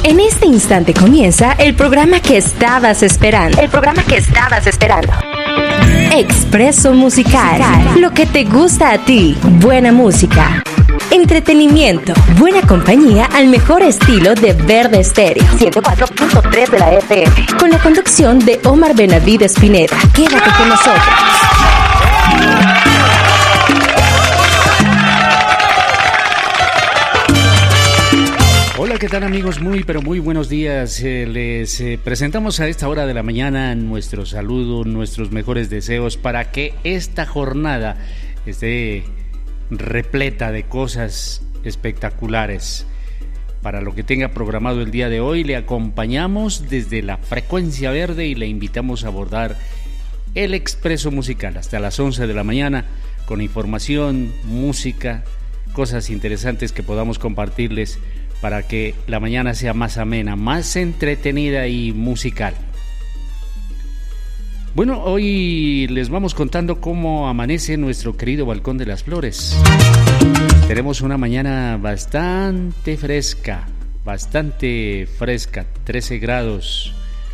En este instante comienza el programa que estabas esperando. Expreso Musical. Lo que te gusta a ti. Buena música. Entretenimiento. Buena compañía al mejor estilo de Verde Estéreo. 104.3 de la FM. Con la conducción de Omar Benavides Pineda. Quédate con nosotros. Hola, ¿qué tal amigos? Muy buenos días. Les presentamos a esta hora de la mañana nuestro saludo, nuestros mejores deseos para que esta jornada esté repleta de cosas espectaculares. Para lo que tenga programado el día de hoy, le acompañamos desde la frecuencia verde y le invitamos a abordar el Expreso Musical hasta las 11 de la mañana con información, música, cosas interesantes que podamos compartirles para que la mañana sea más amena, más entretenida y musical. Bueno, hoy les vamos contando cómo amanece nuestro querido Balcón de las Flores. Tenemos una mañana bastante fresca, 13 grados,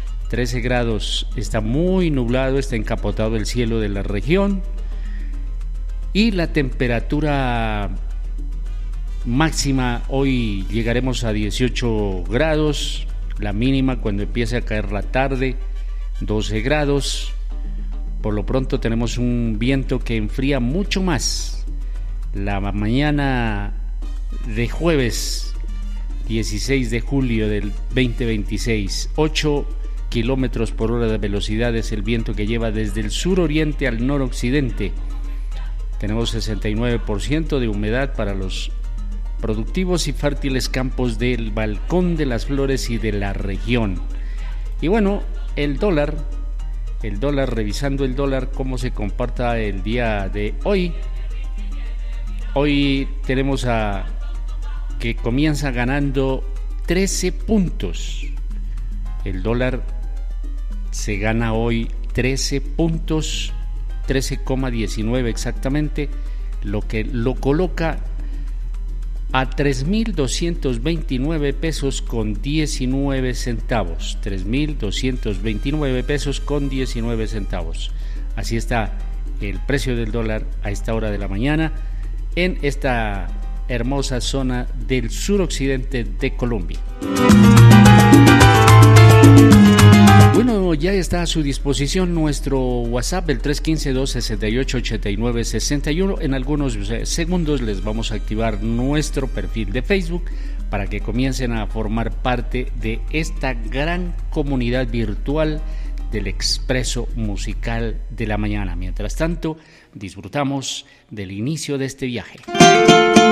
está muy nublado, está encapotado el cielo de la región y la temperatura máxima hoy llegaremos a 18 grados, la mínima cuando empiece a caer la tarde 12 grados. Por lo pronto tenemos un viento que enfría mucho más. La mañana de jueves 16 de julio del 2026, 8 kilómetros por hora de velocidad es el viento que lleva desde el suroriente al noroccidente. Tenemos 69% de humedad para los productivos y fértiles campos del Balcón de las Flores y de la región. Y bueno, el dólar, revisando el dólar, cómo se comporta el día de hoy. Hoy tenemos que comienza ganando 13 puntos. El dólar se gana hoy 13 puntos, 13,19 exactamente, lo que lo coloca a 3.229 pesos con 19 centavos. 3.229 pesos con 19 centavos. Así está el precio del dólar a esta hora de la mañana en esta hermosa zona del suroccidente de Colombia. Bueno, ya está a su disposición nuestro WhatsApp, el 315-268-8961. En algunos segundos les vamos a activar nuestro perfil de Facebook para que comiencen a formar parte de esta gran comunidad virtual del Expreso Musical de la mañana. Mientras tanto, disfrutamos del inicio de este viaje.